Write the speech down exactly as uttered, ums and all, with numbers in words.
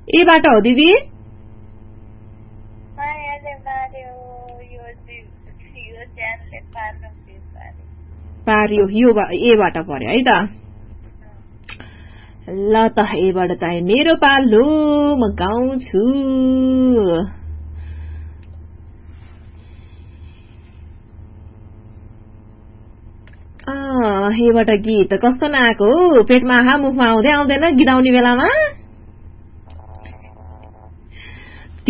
एबाट हो दिदी पार्यो यो एबाट पर्यो है त ल त एबाट चाहिँ मेरो पालो म गाउँछु अँ एबाट गीत कस्तो नआएको पेटमा आहा मुखमा आउँदै आउँदैन गीत आउने बेलामा